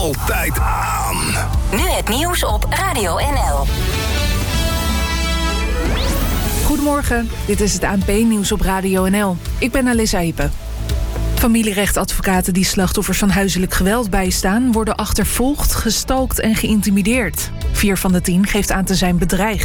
altijd aan. Nu het nieuws op Radio NL. Goedemorgen, dit is het ANP-nieuws op Radio NL. Ik ben Alissa Hippe. Familierechtadvocaten die slachtoffers van huiselijk geweld bijstaan worden achtervolgd, gestalkt en geïntimideerd. 4 van de 10 geeft aan te zijn bedreigd.